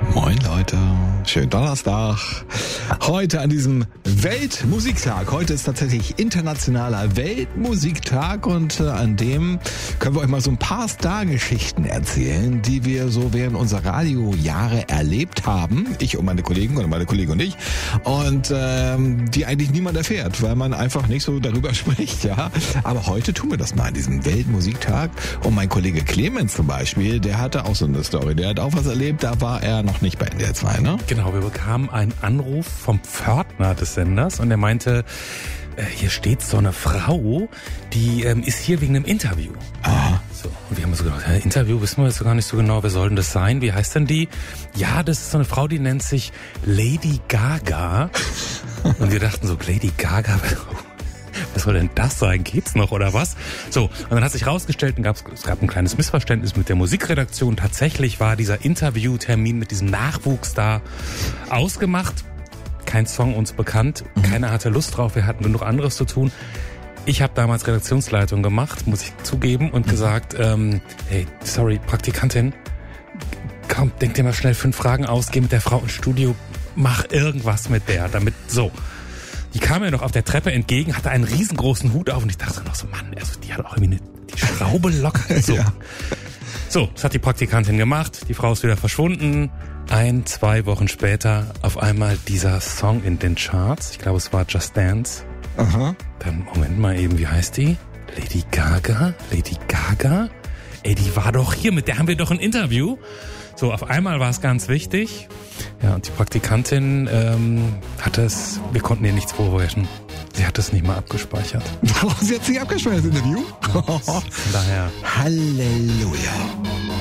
Moin Leute, schönen Donnerstag. Heute an diesem Weltmusiktag. Heute ist tatsächlich internationaler Weltmusiktag und an dem können wir euch mal so ein paar Stargeschichten erzählen, die wir so während unserer Radiojahre erlebt haben. Ich und meine Kollegen oder meine Kollegen und ich. Und die eigentlich niemand erfährt, weil man einfach nicht so darüber spricht, ja. Aber heute tun wir das mal an diesem Weltmusiktag. Und mein Kollege Clemens zum Beispiel, der hatte auch so eine Story. Der hat auch was erlebt, da war er noch nicht bei NDR 2, ne? Genau, wir bekamen einen Anruf vom Pförtner des Senders und er meinte, hier steht so eine Frau, die ist hier wegen einem Interview. Aha. So, und wir haben so gedacht, Interview wissen wir jetzt gar nicht so genau, wer soll denn das sein? Wie heißt denn die? Ja, das ist so eine Frau, die nennt sich Lady Gaga. Und wir dachten so, Lady Gaga, was soll denn das sein? Geht's noch oder was? So, und dann hat sich rausgestellt, es gab ein kleines Missverständnis mit der Musikredaktion. Tatsächlich war dieser Interviewtermin mit diesem Nachwuchs da ausgemacht. Kein Song uns bekannt. Keiner hatte Lust drauf. Wir hatten genug anderes zu tun. Ich habe damals Redaktionsleitung gemacht, muss ich zugeben, und gesagt, hey, sorry, Praktikantin, komm, denk dir mal schnell 5 Fragen aus, geh mit der Frau ins Studio, mach irgendwas mit der, damit, so. Die kam mir noch auf der Treppe entgegen, hatte einen riesengroßen Hut auf und ich dachte noch so, Mann, also die hat auch irgendwie die Schraube locker. So. Ja. So, das hat die Praktikantin gemacht, die Frau ist wieder verschwunden. 1-2 Wochen später auf einmal dieser Song in den Charts. Ich glaube, es war Just Dance. Aha. Dann, Moment mal eben, wie heißt die? Lady Gaga? Lady Gaga? Ey, die war doch hier, mit der haben wir doch ein Interview. So, auf einmal war es ganz wichtig. Ja, und die Praktikantin wir konnten ihr nichts vorwerfen. Sie hat es nicht mal abgespeichert. Sie hat es nicht abgespeichert, das Interview? Von daher. Halleluja.